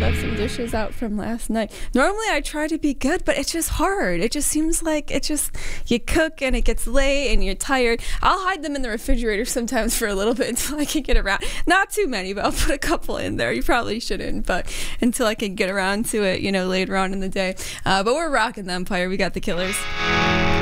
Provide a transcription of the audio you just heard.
left some dishes out from last night. Normally I try to be good, but it's just hard. It just seems like you cook and it gets late and you're tired. I'll hide them in the refrigerator sometimes for a little bit until I can get around. Not too many, but I'll put a couple in there. You probably shouldn't, but until I can get around to it, later on in the day. But we're rocking the Empire. We got the Killers.